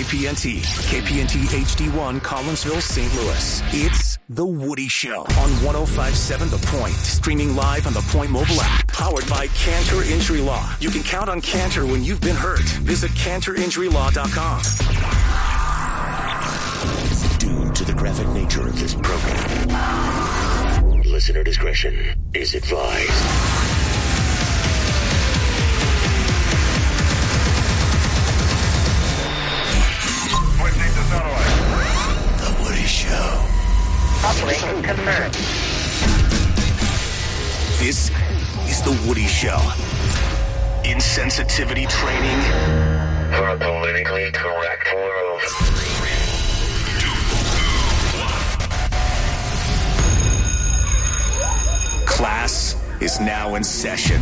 KPNT, KPNT HD1, Collinsville, St. Louis. It's The Woody Show on 105.7 The Point. Streaming live on the Point mobile app. Powered by Cantor Injury Law. You can count on Cantor when you've been hurt. Visit CantorInjuryLaw.com. Due to the graphic nature of this program, listener discretion is advised. The Woody Show. Operation confirmed. This is The Woody Show. Insensitivity training For a politically correct world. class is now in session.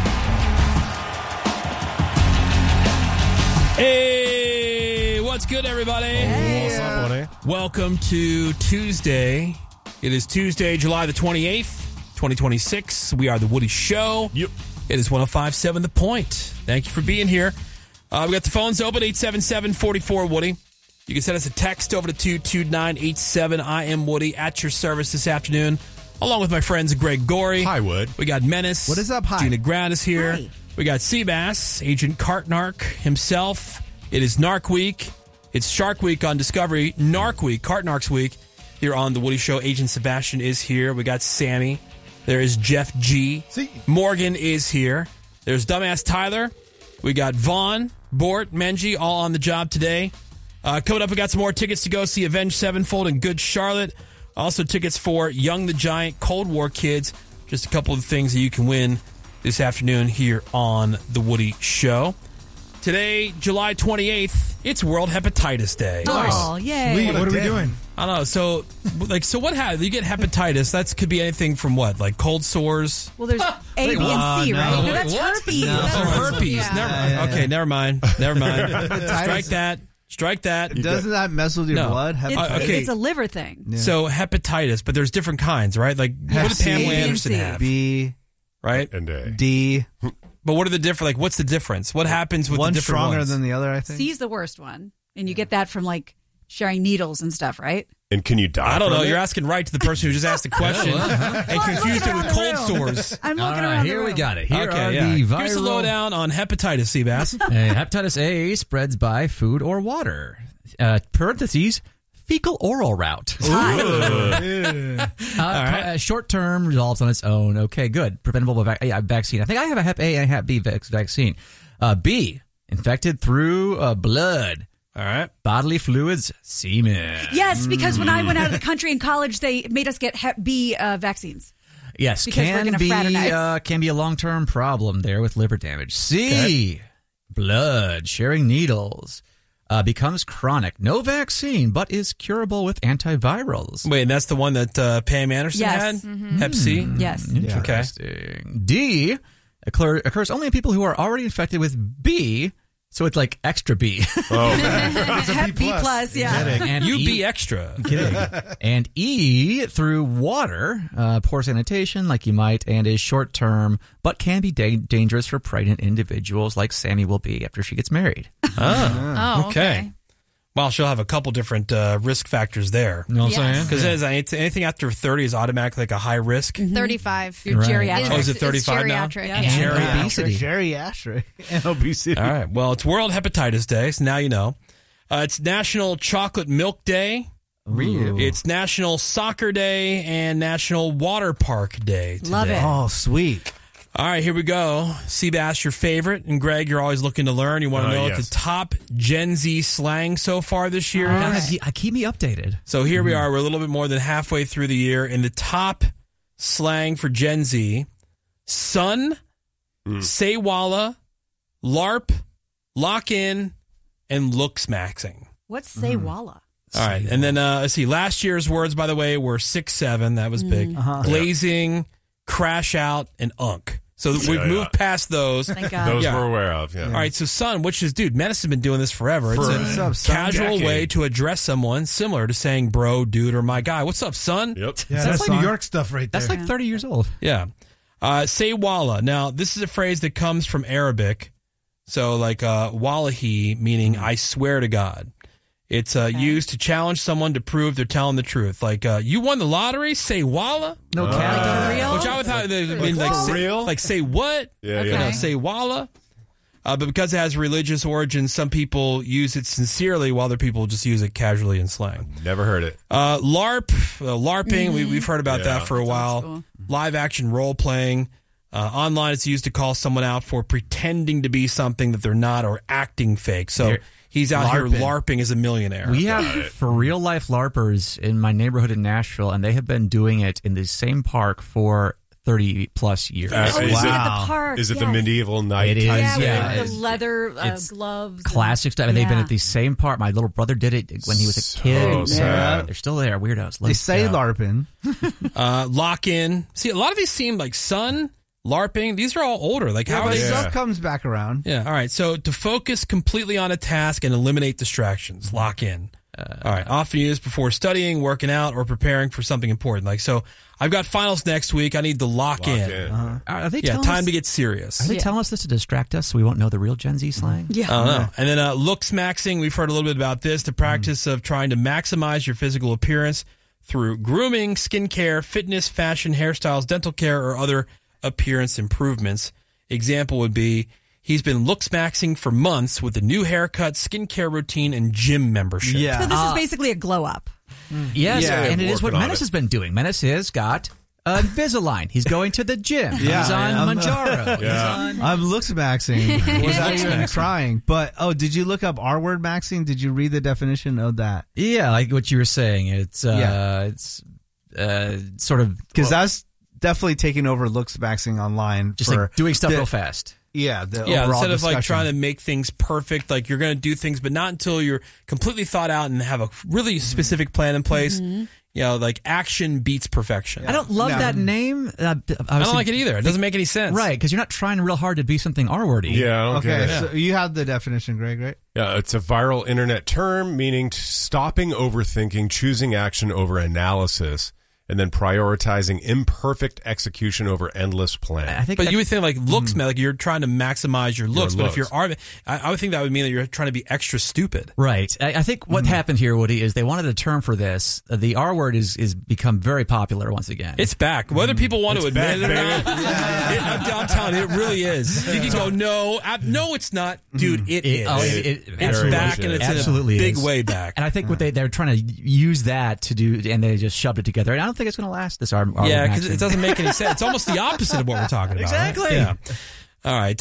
Hey, what's good, everybody? Hey, what's up, buddy? Welcome to Tuesday. It is Tuesday, July the 28th, 2026. We are The Woody Show. Yep. It is 105.7 The Point. Thank you for being here. We got the phones open, 877-44-WOODY. You can send us a text over to 22987. I am Woody at your service this afternoon, along with my friends Greg Gorey. Hi, Wood. We got Menace. What is up? Hi. Gina Grad is here. Hi. We got Seabass, Agent Cartnark himself. It is Narc Week. It's Shark Week on Discovery. Narc Week, Cartnark's Week, here on The Woody Show. Agent Sebastian is here. We got Sammy. There is Jeff G. See. Morgan is here. There's Dumbass Tyler. We got Vaughn, Bort, Menji, all on the job today. Coming up, we got some more tickets to go see Avenged Sevenfold in Good Charlotte. Also, tickets for Young the Giant, Cold War Kids. Just a couple of things that you can win this afternoon here on The Woody Show. Today, July 28th, it's World Hepatitis Day. Oh, yay. Sweet. What are we doing? I don't know. So what happens? You get hepatitis. That could be anything from what? Like cold sores? Well, there's A, B, and C, no. right? Wait, That's what? herpes. No. That's Herpes. Yeah. Never. Okay, never mind. Never mind. Strike that. Doesn't that mess with your No. blood? Okay. It's a liver thing. Yeah. So hepatitis, but there's different kinds, right? Like what Hep did C, Pamela A, B, Anderson and C. have? B, Right? And A. D. But what are the different? Like, what's the difference? What happens with One the different stronger ones? than the other, I think. C's the worst one. And you get that from, like, sharing needles and stuff, right? And can you die I don't from know. it? You're asking right to the person who just asked the question and confused it with cold sores. I'm looking All right, around here the we room. got it. Here Okay, are yeah. the Here's the viral... lowdown on hepatitis, Seabass. Hepatitis A spreads by food or water. Parentheses, fecal oral route. Short-term resolves on its own. Okay, good. Preventable by vaccine. I think I have a Hep A and a Hep B vaccine. B, infected through blood. All right. Bodily fluids, semen. Yes, because when I went out of the country in college, they made us get Hep B vaccines. Yes, Because we're gonna fraternize. can be a long-term problem there with liver damage. C, blood, sharing needles, becomes chronic. No vaccine, but is curable with antivirals. Wait, that's the one that Pam Anderson Yes. had? Hep C? Yes. Interesting. D, occurs only in people who are already infected with B, so it's like extra B. It's Hep B plus, yeah. And You E- be extra. Kidding. And E, through water, poor sanitation, like you might, and is short-term, but can be dangerous for pregnant individuals like Sammy will be after she gets married. Oh, okay. Well, she'll have a couple different risk factors there. You know what I'm Yes. saying? Because anything after 30 is automatically like a high risk. 35. You're Right. geriatric. Oh, is it 35 now? geriatric. Yeah. And obesity. Geriatric. And obesity. All right. Well, it's World Hepatitis Day, so now you know. It's National Chocolate Milk Day. Ooh. It's National Soccer Day and National Water Park Day today. Love it. Oh, sweet. All right, here we go. Seabass, your favorite. And Greg, you're always looking to learn. You want to know yes. the top Gen Z slang so far this year. Keep me updated. So here we are. We're a little bit more than halfway through the year. In the top slang for Gen Z, son, say walla, LARP, lock in, and look smaxing. What's say walla? All right. And then, let's see. Last year's words, by the way, were 6-7. That was big. Glazing, crash out, and unk. So we've Yeah, moved past those. Thank God. Those Yeah. we're aware of, yeah. All right, so son, which is, dude, Menace has been doing this forever. It's What's a up, son? casual Decade. way to address someone similar to saying bro, dude, or my guy. What's up, son? Yep. Yeah, That's that's like- New York stuff right there. That's like 30 years old. Yeah. Say walla. Now, this is a phrase that comes from Arabic. So like wallahi, meaning I swear to God. It's used to challenge someone to prove they're telling the truth. Like, you won the lottery? Say walla? No Like cat. for real? Which I would thought, like, for say, real? like, say what? Yeah, Okay. You know, say walla. But because it has religious origins, some people use it sincerely while other people just use it casually in slang. Never heard it. LARPing, we've heard about that for a while. cool. Live action role playing. Online, it's used to call someone out for pretending to be something that they're not or acting fake. So he's out here LARPing as a millionaire. We have for real life LARPers in my neighborhood in Nashville, and they have been doing it in the same park for 30 plus years. Oh, Is we it- did at the park. Is it the yes. medieval night? It is, type Yeah, thing? yeah. with It's- the leather it's gloves. Classic stuff, and they've been Yeah. at the same park. My little brother did it when he was a So kid. sad. They're still there, weirdos. They say LARPing. Lock in. See, a lot of these seem like Sun, LARPing. These are all older. Like, how are But they? stuff comes back around. Yeah. All right. So to focus completely on a task and eliminate distractions, lock in. All right. Often used before studying, working out, or preparing for something important. Like, so I've got finals next week. I need to lock in. Are they Yeah. telling Time us, to get serious. Are they telling us this to distract us so we won't know the real Gen Z slang? Yeah. I don't know. And then looks maxing. We've heard a little bit about this. The practice of trying to maximize your physical appearance through grooming, skincare, fitness, fashion, hairstyles, dental care, or other appearance improvements. Example would be he's been looks maxing for months with a new haircut, skincare routine, and gym membership. So Yeah. this is basically a glow up. Yes, Yeah, and it is working what on Menace it. has been doing. Menace has got Invisalign. He's going to the gym. Yeah, He's on I'm, Manjaro. Yeah. He's on... I'm looks maxing. Was not even trying. But did you look up R word maxing? Did you read the definition of that? Yeah, like what you were saying. It's sort of Because that's definitely taking over looks maxing online. just for like doing stuff the- real fast. Yeah, the Yeah, overall instead of like discussion. trying to make things perfect, like you're going to do things, but not until you're completely thought out and have a really specific plan in place. You know, like action beats perfection. I don't love No. that name. I don't like it either. It doesn't make any sense. Right, because you're not trying real hard to be something R-wordy. Yeah, I don't get Okay, it. so you have the definition, Greg, right? Yeah, it's a viral internet term meaning stopping overthinking, choosing action over analysis, and then prioritizing imperfect execution over endless plan. I think But that- you would think like looks, man, like you're trying to maximize your looks. But if looks. you're I would think that would mean that you're trying to be extra stupid. Right. I think what happened here, Woody, is they wanted a term for this. The R word is become very popular once again. It's back. Whether people want to It's admit back, it or not, I'm telling you, it really is. You can go, no, it's not, dude. It is. It It's very back, much and is. it's Absolutely in a big is. way back. And I think what they're trying to use that to do, and they just shoved it together. And I don't think it's going to last. This R Yeah, word because it maxing. doesn't make any sense. It's almost the opposite of what we're talking about. right? Exactly. Yeah. All right.